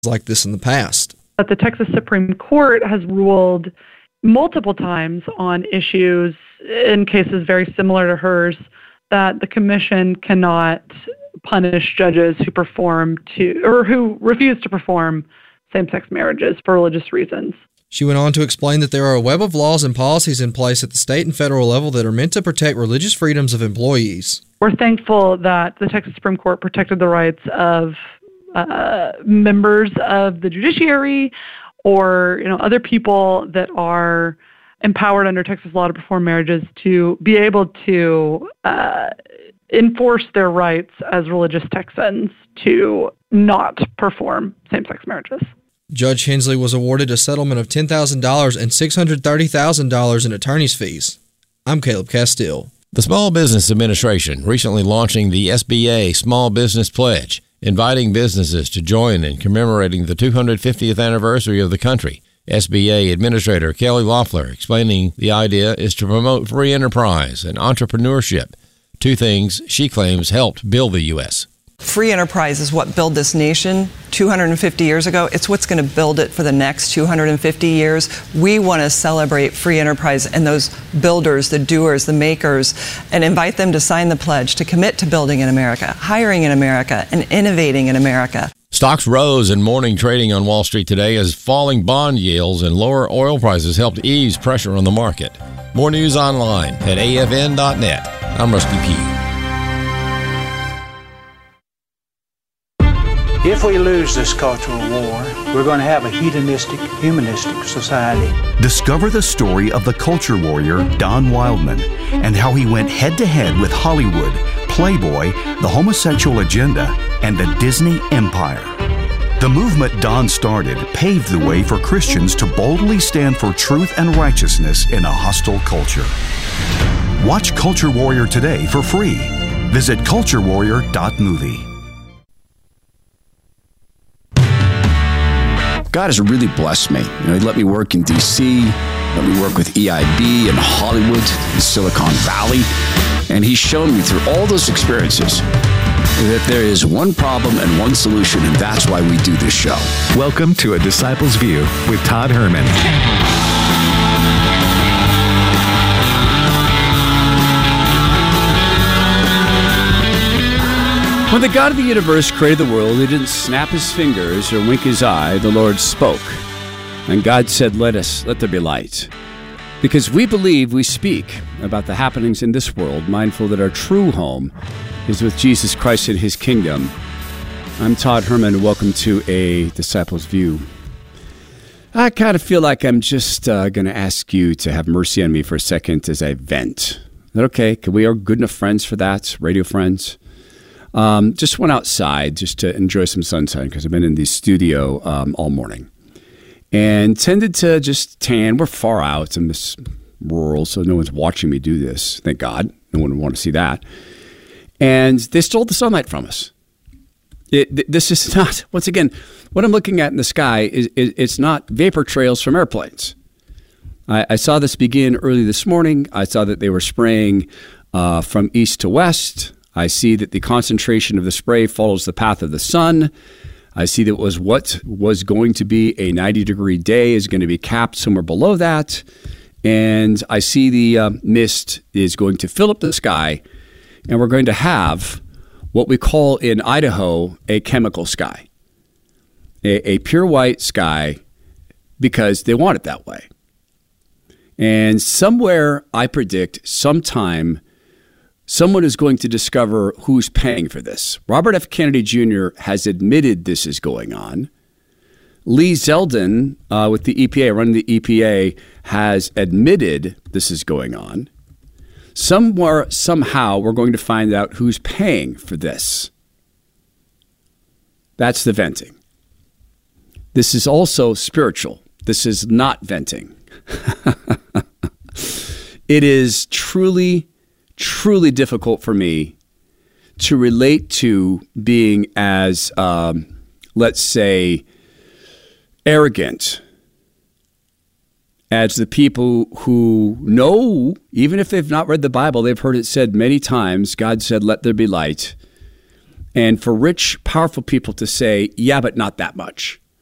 like this in the past. But the Texas Supreme Court has ruled multiple times on issues in cases very similar to hers that the commission cannot punish judges who refuse to perform same-sex marriages for religious reasons. She went on to explain that there are a web of laws and policies in place at the state and federal level that are meant to protect religious freedoms of employees. We're thankful that the Texas Supreme Court protected the rights of members of the judiciary or other people that are empowered under Texas law to perform marriages to be able to enforce their rights as religious Texans to not perform same-sex marriages. Judge Hensley was awarded a settlement of $10,000 and $630,000 in attorney's fees. I'm Caleb Castile. The Small Business Administration recently launching the SBA Small Business Pledge, inviting businesses to join in commemorating the 250th anniversary of the country. SBA Administrator Kelly Loeffler explaining the idea is to promote free enterprise and entrepreneurship, two things she claims helped build the U.S. Free enterprise is what built this nation 250 years ago. It's what's going to build it for the next 250 years. We want to celebrate free enterprise and those builders, the doers, the makers, and invite them to sign the pledge to commit to building in America, hiring in America, and innovating in America. Stocks rose in morning trading on Wall Street today as falling bond yields and lower oil prices helped ease pressure on the market. More news online at afn.net. I'm Rusty Pugh. If we lose this cultural war, we're going to have a hedonistic, humanistic society. Discover the story of the culture warrior Don Wildman and how he went head-to-head with Hollywood, Playboy, the homosexual agenda, and the Disney Empire. The movement Don started paved the way for Christians to boldly stand for truth and righteousness in a hostile culture. Watch Culture Warrior today for free. Visit culturewarrior.movie. God has really blessed me. He let me work in D.C., let me work with EIB in Hollywood, in Silicon Valley, and He's shown me through all those experiences that there is one problem and one solution, and that's why we do this show. Welcome to A Disciple's View with Todd Herman. When the God of the universe created the world, He didn't snap His fingers or wink His eye. The Lord spoke. And God said, let there be light. Because we believe we speak about the happenings in this world, mindful that our true home is with Jesus Christ in His kingdom. I'm Todd Herman. Welcome to A Disciple's View. I kind of feel like I'm just going to ask you to have mercy on me for a second as I vent. Is that okay? We are good enough friends for that, radio friends? Just went outside just to enjoy some sunshine because I've been in the studio all morning and tended to just tan. We're far out in this rural, so no one's watching me do this. Thank God. No one would want to see that. And they stole the sunlight from us. This is not, once again, what I'm looking at in the sky it's not vapor trails from airplanes. I saw this begin early this morning. I saw that they were spraying from east to west. I see that the concentration of the spray follows the path of the sun. I see that what was going to be a 90-degree day is going to be capped somewhere below that. And I see the mist is going to fill up the sky, and we're going to have what we call in Idaho a chemical sky, a pure white sky, because they want it that way. And somewhere, I predict, sometime, someone is going to discover who's paying for this. Robert F. Kennedy Jr. has admitted this is going on. Lee Zeldin, with the EPA, running the EPA, has admitted this is going on. Somewhere, somehow, we're going to find out who's paying for this. That's the venting. This is also spiritual. This is not venting. It is truly difficult for me to relate to being as, let's say, arrogant as the people who know, even if they've not read the Bible, they've heard it said many times, God said, let there be light. And for rich, powerful people to say, yeah, but not that much.